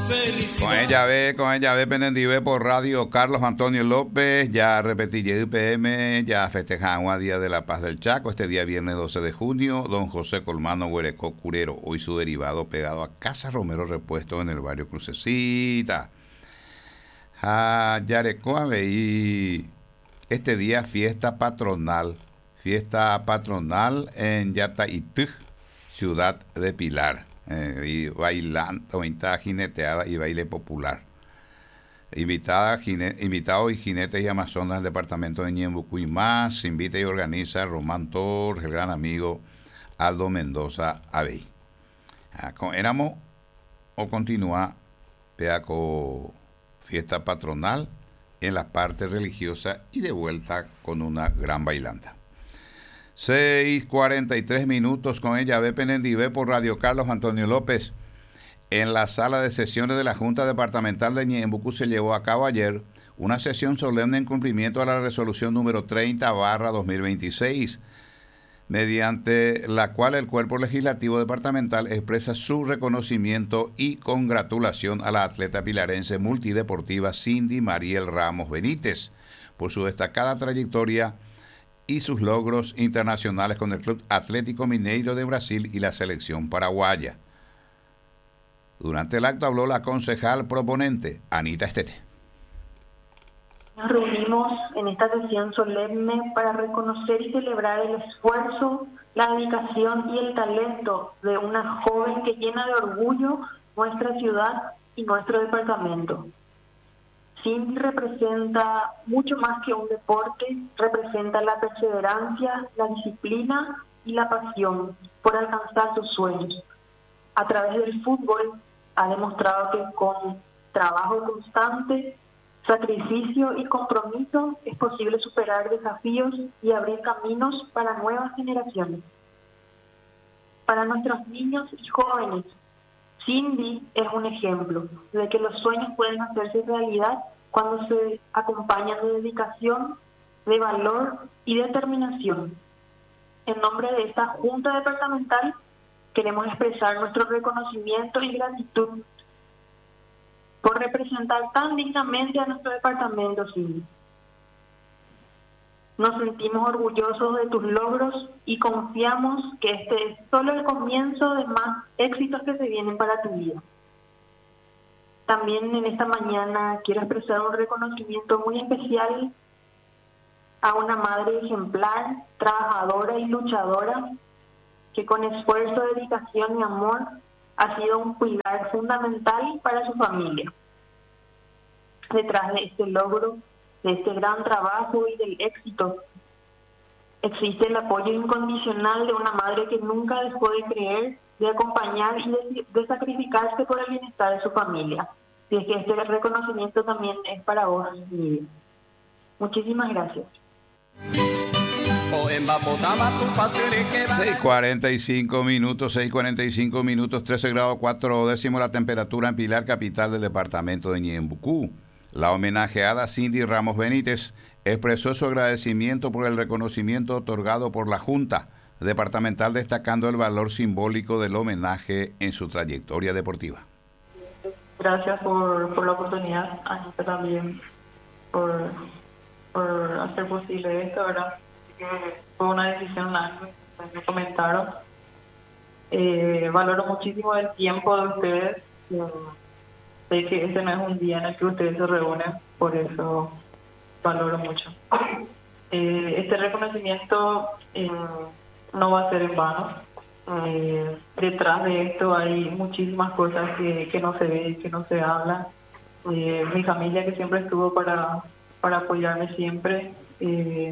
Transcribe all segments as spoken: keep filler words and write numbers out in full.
Con ella ve, con ella ve Penendive por radio Carlos Antonio López, ya repetí Y P M, ya festejamos a Día de la Paz del Chaco, este día viernes doce de junio, don José Colmano Huerecó Curero, hoy su derivado pegado a Casa Romero Repuesto en el barrio Crucecita. Ah, Yarecoa veí este día fiesta patronal, fiesta patronal en Yataitj, ciudad de Pilar. Eh, y bailando, jineteada y baile popular. Invitada, gine, invitados y jinetes y amazonas del departamento de Ñembucú y más, invita y organiza Román Torres, el gran amigo Aldo Mendoza Abey. Ah, con, éramos o continúa con fiesta patronal en la parte religiosa y de vuelta con una gran bailanta. seis cuarenta y tres minutos con ella, ve Penendive por radio Carlos Antonio López. En la sala de sesiones de la Junta Departamental de Ñembucú se llevó a cabo ayer una sesión solemne en cumplimiento a la resolución número treinta barra dos mil veintiséis, mediante la cual el cuerpo legislativo departamental expresa su reconocimiento y congratulación a la atleta pilarense multideportiva Cindy Mariel Ramos Benítez por su destacada trayectoria y sus logros internacionales con el Club Atlético Mineiro de Brasil y la selección paraguaya. Durante el acto habló la concejal proponente, Anita Estete. Nos reunimos en esta sesión solemne para reconocer y celebrar el esfuerzo, la dedicación y el talento de una joven que llena de orgullo nuestra ciudad y nuestro departamento. Cindy representa mucho más que un deporte, representa la perseverancia, la disciplina y la pasión por alcanzar sus sueños. A través del fútbol ha demostrado que con trabajo constante, sacrificio y compromiso es posible superar desafíos y abrir caminos para nuevas generaciones. Para nuestros niños y jóvenes, Cindy es un ejemplo de que los sueños pueden hacerse realidad cuando se acompañan de dedicación, de valor y determinación. En nombre de esta Junta Departamental queremos expresar nuestro reconocimiento y gratitud por representar tan dignamente a nuestro departamento, Cindy. Nos sentimos orgullosos de tus logros y confiamos que este es solo el comienzo de más éxitos que se vienen para tu vida. También en esta mañana quiero expresar un reconocimiento muy especial a una madre ejemplar, trabajadora y luchadora que con esfuerzo, dedicación y amor ha sido un pilar fundamental para su familia. Detrás de este logro, de este gran trabajo y del éxito, existe el apoyo incondicional de una madre que nunca dejó de creer, de acompañar y de, de sacrificarse por el bienestar de su familia. Y es que este reconocimiento también es para vos, Lidia. Muchísimas gracias. seis cuarenta y cinco minutos, seis cuarenta y cinco minutos, trece grados cuatro décimos la temperatura en Pilar, capital del departamento de Ñembucú. La homenajeada Cindy Ramos Benítez expresó su agradecimiento por el reconocimiento otorgado por la Junta Departamental, destacando el valor simbólico del homenaje en su trayectoria deportiva. Gracias por, por la oportunidad, Anita, también por, por hacer posible esto, ¿verdad? Fue una decisión larga, me comentaron. Eh, valoro muchísimo el tiempo de ustedes. Sé que este no es un día en el que ustedes se reúnen, por eso valoro mucho. Eh, este reconocimiento eh, no va a ser en vano. Eh, detrás de esto hay muchísimas cosas que, que no se ve, que no se habla. Eh, mi familia que siempre estuvo para, para apoyarme siempre. Eh,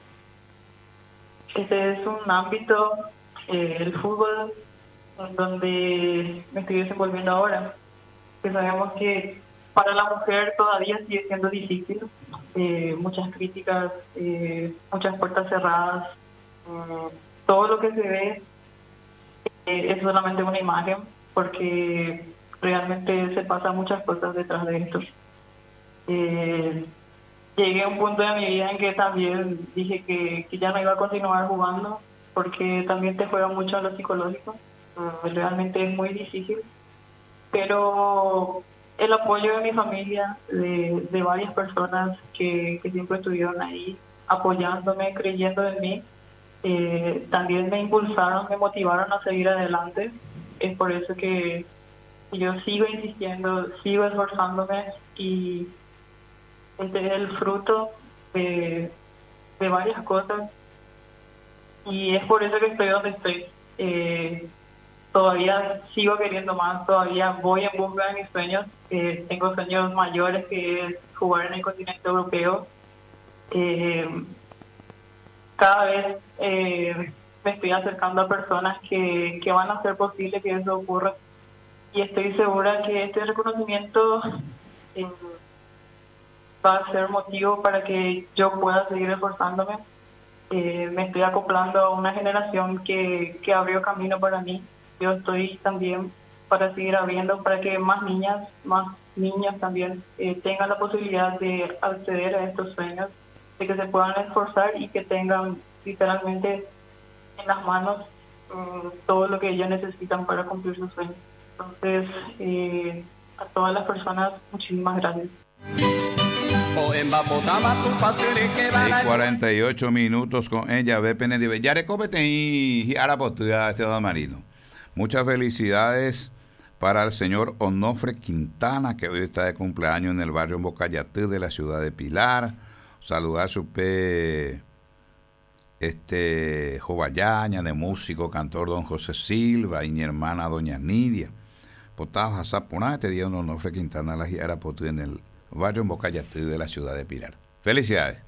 este es un ámbito, eh, el fútbol, en donde me estoy desenvolviendo ahora. Que sabemos que para la mujer todavía sigue siendo difícil, eh, muchas críticas, eh, muchas puertas cerradas, eh, todo lo que se ve eh, es solamente una imagen, porque realmente se pasan muchas cosas detrás de esto. Eh, llegué a un punto de mi vida en que también dije que, que ya no iba a continuar jugando, porque también te juega mucho en lo psicológico, eh, realmente es muy difícil. Pero el apoyo de mi familia, de, de varias personas que, que siempre estuvieron ahí apoyándome, creyendo en mí. Eh, también me impulsaron, me motivaron a seguir adelante. Es por eso que yo sigo insistiendo, sigo esforzándome y este es el fruto de, de varias cosas y es por eso que estoy donde estoy. Eh, todavía sigo queriendo más, todavía voy en busca de mis sueños. Eh, tengo sueños mayores que es jugar en el continente europeo. Eh, cada vez eh, me estoy acercando a personas que, que van a hacer posible que eso ocurra y estoy segura que este reconocimiento eh, va a ser motivo para que yo pueda seguir esforzándome. Eh, me estoy acoplando a una generación que, que abrió camino para mí. Yo estoy también para seguir abriendo, para que más niñas, más niñas también eh, tengan la posibilidad de acceder a estos sueños, de que se puedan esforzar y que tengan literalmente en las manos um, todo lo que ellos necesitan para cumplir sus sueños. Entonces, eh, a todas las personas, muchísimas gracias. seis cuarenta y ocho minutos con ella, ve Penedive. Ya recópete y ahora postura este don Marino. Muchas felicidades para el señor Onofre Quintana, que hoy está de cumpleaños en el barrio Bocayatú de la ciudad de Pilar. Saludar a su pe este Jovallaña, de músico, cantor don José Silva y mi hermana doña Nidia. Potajo a Sapuná, te dio Onofre Quintana la Giara Potú en el barrio Bocayatú de la ciudad de Pilar. Felicidades.